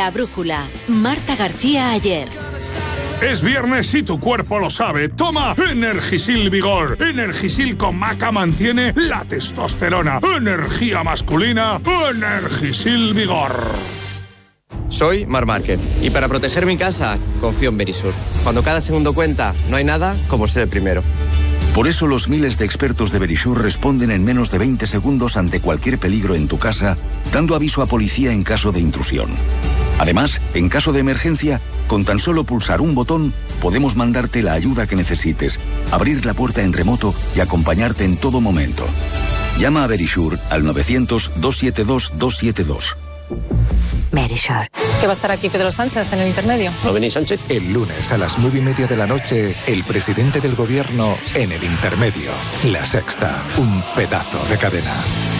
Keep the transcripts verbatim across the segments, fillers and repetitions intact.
La brújula. Marta García Ayer. Es viernes y tu cuerpo lo sabe. Toma Energisil Vigor. Energisil con maca mantiene la testosterona. Energía masculina. Energisil Vigor. Soy Mar Márquez y para proteger mi casa confío en Verisur. Cuando cada segundo cuenta, no hay nada como ser el primero. Por eso los miles de expertos de Verisur responden en menos de veinte segundos ante cualquier peligro en tu casa, dando aviso a policía en caso de intrusión. Además, en caso de emergencia, con tan solo pulsar un botón, podemos mandarte la ayuda que necesites, abrir la puerta en remoto y acompañarte en todo momento. Llama a Verisur al novecientos, doscientos setenta y dos, doscientos setenta y dos. Verisur. ¿Que va a estar aquí Pedro Sánchez en el intermedio? ¿No venís, Sánchez? El lunes a las nueve y media de la noche, el presidente del gobierno en el intermedio. La Sexta, un pedazo de cadena.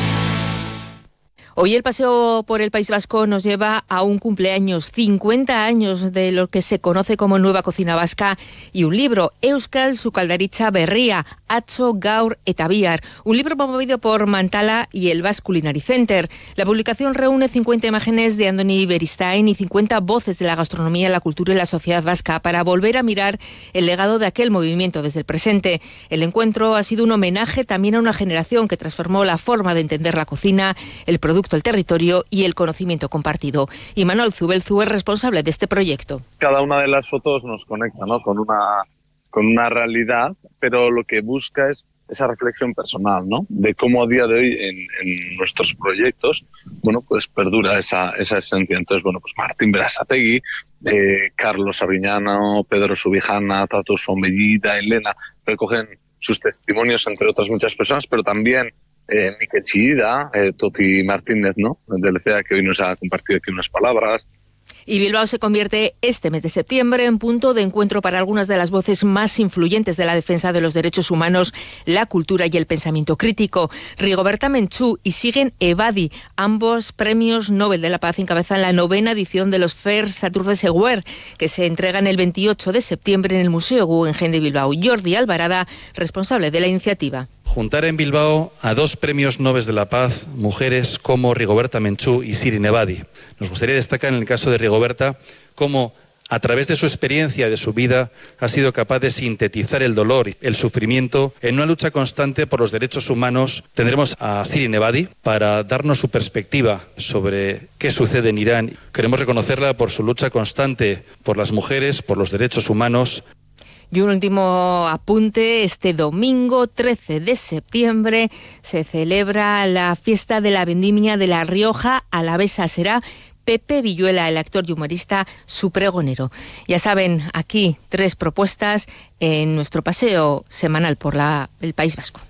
Hoy el paseo por el País Vasco nos lleva a un cumpleaños, cincuenta años de lo que se conoce como Nueva Cocina Vasca y un libro, Euskal Sukaldaritza Berria, Atzo, Gaur eta Bihar, un libro promovido por Mantala y el Basque Culinary Center. La publicación reúne cincuenta imágenes de Andoni Beristain y cincuenta voces de la gastronomía, la cultura y la sociedad vasca para volver a mirar el legado de aquel movimiento desde el presente. El encuentro ha sido un homenaje también a una generación que transformó la forma de entender la cocina, el producto, el territorio y el conocimiento compartido. Y Manuel Zubelzu es responsable de este proyecto. Cada una de las fotos nos conecta, ¿no?, con una con una realidad, pero lo que busca es esa reflexión personal, ¿no?, de cómo a día de hoy en, en nuestros proyectos, bueno, pues perdura esa, esa esencia. Entonces, bueno, pues Martín Berasategui, eh, Carlos Aviñano, Pedro Subijana, Tato Sombellita, Elena, recogen sus testimonios, entre otras muchas personas, pero también eh, Miquel Chillida, eh, Toti Martínez, ¿no?, del E C A, que hoy nos ha compartido aquí unas palabras. Y Bilbao se convierte este mes de septiembre en punto de encuentro para algunas de las voces más influyentes de la defensa de los derechos humanos, la cultura y el pensamiento crítico. Rigoberta Menchú y Siguen Ebadi, ambos premios Nobel de la Paz, encabezan la novena edición de los Fers Satur de Seguer, que se entregan el veintiocho de septiembre en el Museo Guggenheim de Bilbao. Jordi Alvarada, responsable de la iniciativa. Juntar en Bilbao a dos premios Nobel de la Paz, mujeres como Rigoberta Menchú y Shirin Ebadi. Nos gustaría destacar en el caso de Rigoberta cómo, a través de su experiencia y de su vida, ha sido capaz de sintetizar el dolor y el sufrimiento en una lucha constante por los derechos humanos. Tendremos a Shirin Ebadi para darnos su perspectiva sobre qué sucede en Irán. Queremos reconocerla por su lucha constante por las mujeres, por los derechos humanos. Y un último apunte, este domingo trece de septiembre se celebra la fiesta de la vendimia de La Rioja Alavesa. Será Pepe Villuela, el actor y humorista, su pregonero. Ya saben, aquí tres propuestas en nuestro paseo semanal por la, el País Vasco.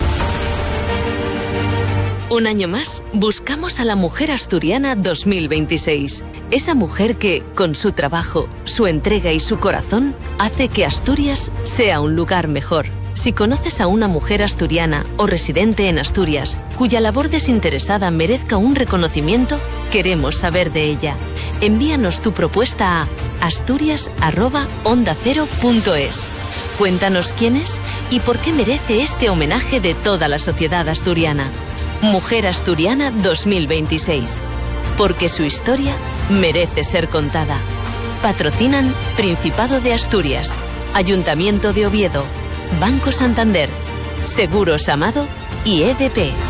Un año más, buscamos a la mujer asturiana dos mil veintiséis. Esa mujer que, con su trabajo, su entrega y su corazón, hace que Asturias sea un lugar mejor. Si conoces a una mujer asturiana o residente en Asturias, cuya labor desinteresada merezca un reconocimiento, queremos saber de ella. Envíanos tu propuesta a asturias arroba onda cero punto es. Cuéntanos quién es y por qué merece este homenaje de toda la sociedad asturiana. Mujer Asturiana dos mil veintiséis. Porque su historia merece ser contada. Patrocinan Principado de Asturias, Ayuntamiento de Oviedo, Banco Santander, Seguros Amado y E D P.